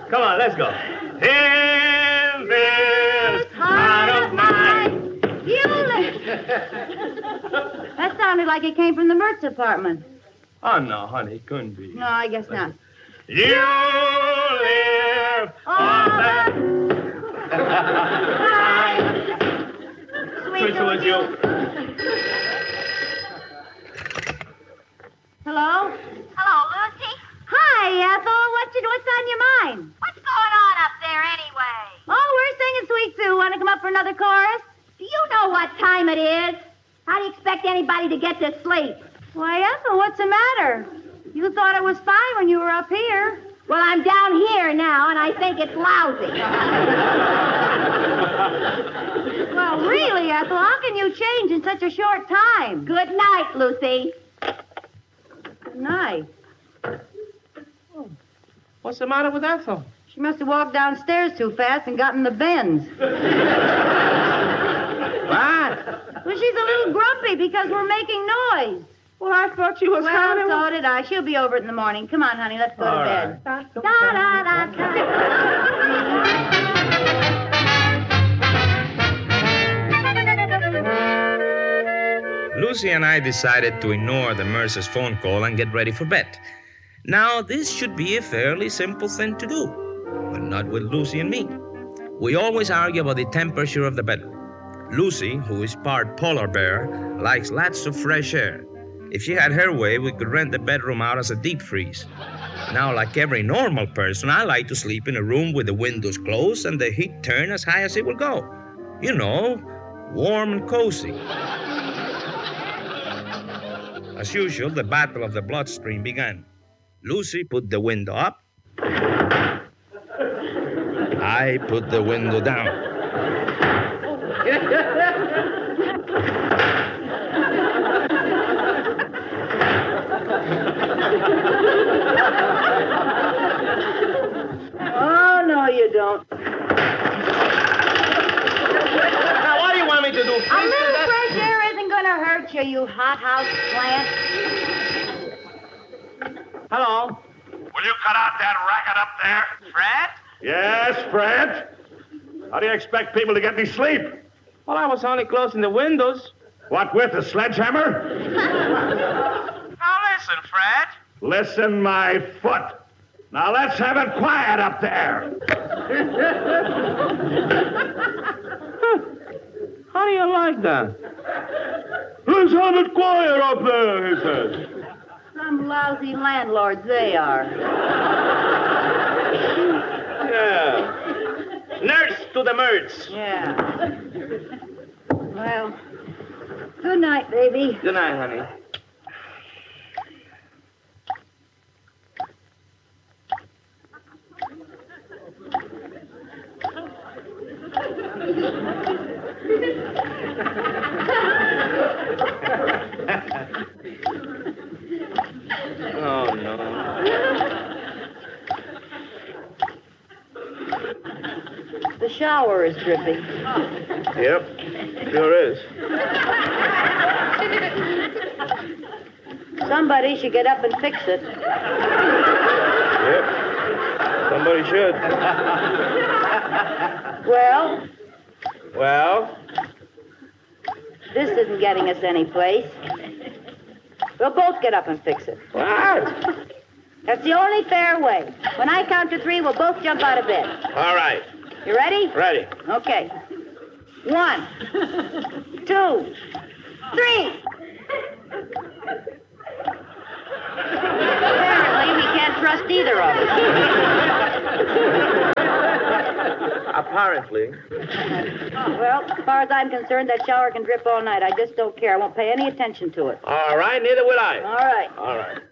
Come on, let's go. In this heart of mine. That sounded like it came from the Mertz apartment. Oh, no, honey, it couldn't be. No, I guess not. You live on that. Sweet With you. Hello? Hello, Lucy. Hi, Ethel. What's on your mind? What's going on up there anyway? Oh, we're singing Sweet Sue. Want to come up for another chorus? Do you know what time it is? How do you expect anybody to get to sleep? Why, Ethel, what's the matter? You thought it was fine when you were up here. Well, I'm down here now, and I think it's lousy. Well, really, Ethel, how can you change in such a short time? Good night, Lucy. Good night. What's the matter with Ethel? She must have walked downstairs too fast and gotten the bends. What? Well, she's a little grumpy because we're making noise. Well, I thought she was Well, so did I. She'll be over it in the morning. Come on, honey, let's go to bed. Right. Lucy and I decided to ignore the Mercer's phone call and get ready for bed. Now, this should be a fairly simple thing to do, but not with Lucy and me. We always argue about the temperature of the bedroom. Lucy, who is part polar bear, likes lots of fresh air. If she had her way, we could rent the bedroom out as a deep freeze. Now, like every normal person, I like to sleep in a room with the windows closed and the heat turned as high as it will go. You know, warm and cozy. As usual, the battle of the bloodstream began. Lucy put the window up. I put the window down. Oh, no, you don't. Now, what do you want me to do? A little fresh air isn't going to hurt you, you hothouse plant. Hello? Will you cut out that racket up there? Fred? Yes, Fred? How do you expect people to get any sleep? Well, I was only closing the windows. What with, a sledgehammer? Now, listen, Fred. Listen, my foot. Now, let's have it quiet up there. How do you like that? Let's have it quiet up there, he says. Some lousy landlords they are. Yeah. Nurse to the Mertz. Yeah. Well, good night, baby. Good night, honey. Oh, no. The shower is dripping. Yep, sure is. Somebody should get up and fix it. Yep. Somebody should. Well, this isn't getting us any place. We'll both get up and fix it. What? That's the only fair way. When I count to 3, we'll both jump out of bed. All right. You ready? Ready. Okay. 1, 2, 3. Apparently, we can't trust either of us. Apparently. Well, as far as I'm concerned, that shower can drip all night. I just don't care. I won't pay any attention to it. All right, neither will I. All right. All right.